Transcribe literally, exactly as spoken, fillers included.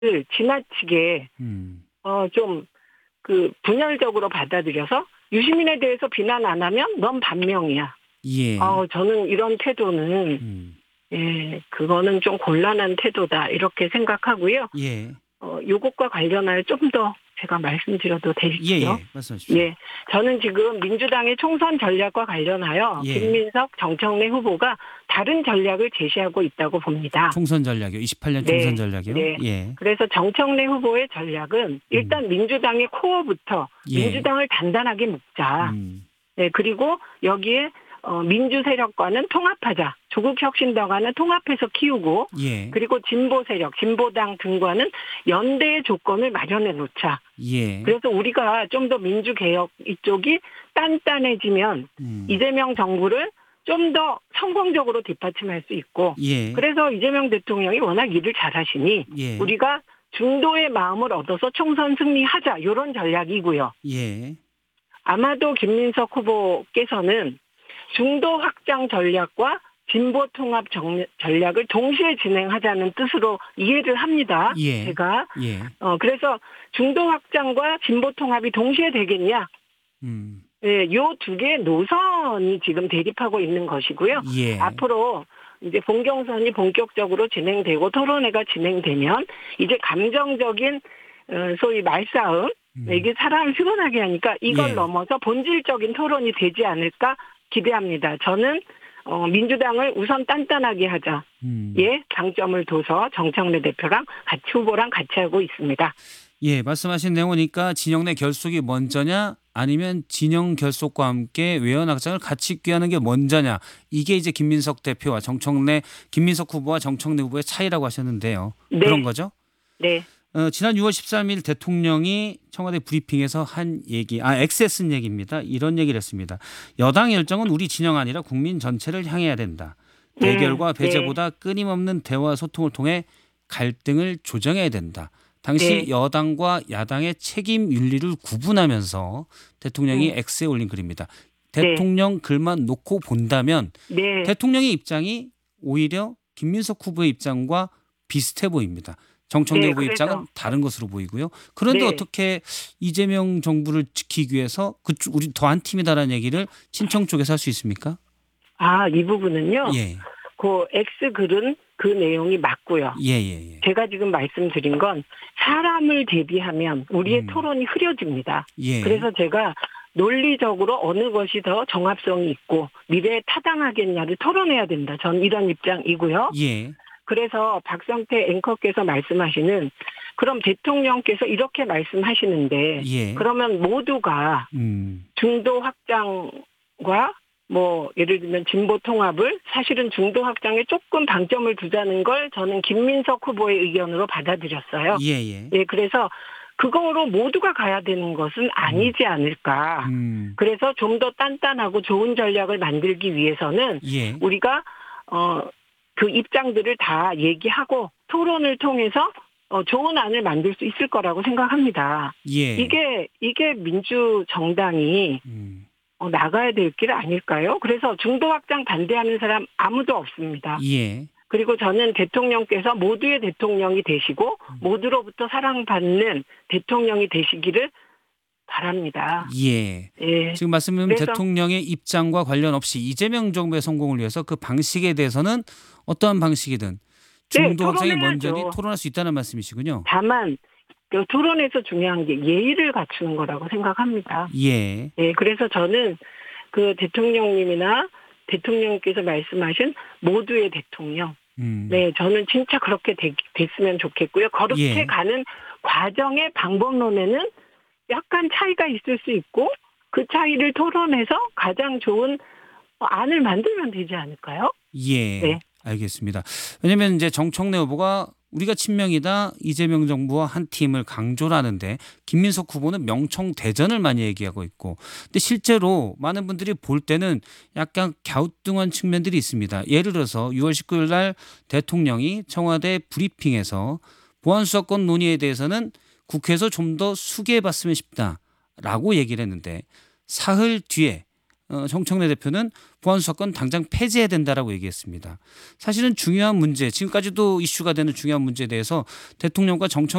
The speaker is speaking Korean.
을 지나치게 음. 어 좀 그 분열적으로 받아들여서 유시민에 대해서 비난 안 하면 넌 반명이야. 예. 어 저는 이런 태도는 음. 예 그거는 좀 곤란한 태도다 이렇게 생각하고요. 예. 어 요것과 관련하여 좀 더 제가 말씀드려도 될지요? 예예. 말씀하십시오. 예. 저는 지금 민주당의 총선 전략과 관련하여 예. 김민석, 정청래 후보가 다른 전략을 제시하고 있다고 봅니다. 총선 전략이요. 이십팔 년 총선 네. 전략이요? 네. 예. 그래서 정청래 후보의 전략은 음. 일단 민주당의 코어부터 예. 민주당을 단단하게 묶자. 음. 네. 그리고 여기에 어 민주 세력과는 통합하자. 조국 혁신당과는 통합해서 키우고 예. 그리고 진보 세력, 진보당 등과는 연대의 조건을 마련해 놓자. 예. 그래서 우리가 좀 더 민주개혁 이쪽이 단단해지면 음. 이재명 정부를 좀 더 성공적으로 뒷받침할 수 있고 예. 그래서 이재명 대통령이 워낙 일을 잘하시니 예. 우리가 중도의 마음을 얻어서 총선 승리하자 이런 전략이고요. 예. 아마도 김민석 후보께서는 중도 확장 전략과 진보 통합 전략을 동시에 진행하자는 뜻으로 이해를 합니다. 예. 제가 예. 어 그래서 중도 확장과 진보 통합이 동시에 되겠냐? 음. 예, 요 두 개의 노선이 지금 대립하고 있는 것이고요. 예. 앞으로 이제 본경선이 본격적으로 진행되고 토론회가 진행되면 이제 감정적인 어, 소위 말싸움 음. 이게 사람을 피곤하게 하니까 이걸 예. 넘어서 본질적인 토론이 되지 않을까 기대합니다. 저는 어, 민주당을 우선 단단하게 하자. 음. 예, 장점을 둬서 정청래 대표랑 같이 후보랑 같이 하고 있습니다. 예, 말씀하신 내용이니까 진영 내 결속이 먼저냐 아니면 진영 결속과 함께 외연 확장을 같이 꾀하는 게 먼저냐 이게 이제 김민석 대표와 정청래 김민석 후보와 정청래 후보의 차이라고 하셨는데요. 네. 그런 거죠? 네. 어, 지난 유월 십삼일 대통령이 청와대 브리핑에서 한 얘기, 아 엑스에 쓴 얘기입니다. 이런 얘기를 했습니다. 여당 열정은 우리 진영 아니라 국민 전체를 향해야 된다. 대결과 음, 배제보다 끊임없는 대화 소통을 통해 갈등을 조정해야 된다. 당시 네. 여당과 야당의 책임 윤리를 구분하면서 대통령이 음. 엑스에 올린 글입니다. 네. 대통령 글만 놓고 본다면 네. 대통령의 입장이 오히려 김민석 후보의 입장과 비슷해 보입니다. 정청래 네, 후보의 그래서. 입장은 다른 것으로 보이고요. 그런데 네. 어떻게 이재명 정부를 지키기 위해서 그 우리 더 한 팀이다라는 얘기를 친청 쪽에서 할 수 있습니까? 아, 이 부분은요. 예. 그 X 글은 그 내용이 맞고요. 예, 예, 예. 제가 지금 말씀드린 건 사람을 대비하면 우리의 음. 토론이 흐려집니다. 예. 그래서 제가 논리적으로 어느 것이 더 정합성이 있고 미래에 타당하겠냐를 토론해야 된다. 전 이런 입장이고요. 예. 그래서 박성태 앵커께서 말씀하시는 그럼 대통령께서 이렇게 말씀하시는데 예. 그러면 모두가 음. 중도 확장과 뭐 예를 들면 진보 통합을 사실은 중도 확장에 조금 방점을 두자는 걸 저는 김민석 후보의 의견으로 받아들였어요. 예, 예. 예, 그래서 그거로 모두가 가야 되는 것은 아니지 않을까. 음. 그래서 좀 더 단단하고 좋은 전략을 만들기 위해서는 예. 우리가 어, 그 입장들을 다 얘기하고 토론을 통해서 어, 좋은 안을 만들 수 있을 거라고 생각합니다. 예. 이게 이게 민주 정당이 음. 어, 나가야 될 길 아닐까요? 그래서 중도 확장 반대하는 사람 아무도 없습니다. 예. 그리고 저는 대통령께서 모두의 대통령이 되시고 모두로부터 사랑받는 대통령이 되시기를 바랍니다. 예. 예. 지금 말씀은 그래서- 대통령의 입장과 관련 없이 이재명 정부의 성공을 위해서 그 방식에 대해서는 어떠한 방식이든 중도 확장이 토론해야죠. 먼저니 토론할 수 있다는 말씀이시군요. 다만 그 토론에서 중요한 게 예의를 갖추는 거라고 생각합니다. 예. 예, 그래서 저는 그 대통령님이나 대통령께서 말씀하신 모두의 대통령. 음. 네, 저는 진짜 그렇게 되, 됐으면 좋겠고요. 그렇게 예. 가는 과정의 방법론에는 약간 차이가 있을 수 있고 그 차이를 토론해서 가장 좋은 안을 만들면 되지 않을까요? 예. 네. 알겠습니다. 왜냐하면 이제 정청래 후보가 우리가 친명이다 이재명 정부와 한 팀을 강조를 하는데 김민석 후보는 명청 대전을 많이 얘기하고 있고 근데 실제로 많은 분들이 볼 때는 약간 갸우뚱한 측면들이 있습니다. 예를 들어서 유월 십구일 날 대통령이 청와대 브리핑에서 보안수사권 논의에 대해서는 국회에서 좀 더 수기해봤으면 싶다라고 얘기를 했는데 사흘 뒤에 어, 정청래 대표는 보안수사권 당장 폐지해야 된다라고 얘기했습니다. 사실은 중요한 문제, 지금까지도 이슈가 되는 중요한 문제에 대해서 대통령과 정청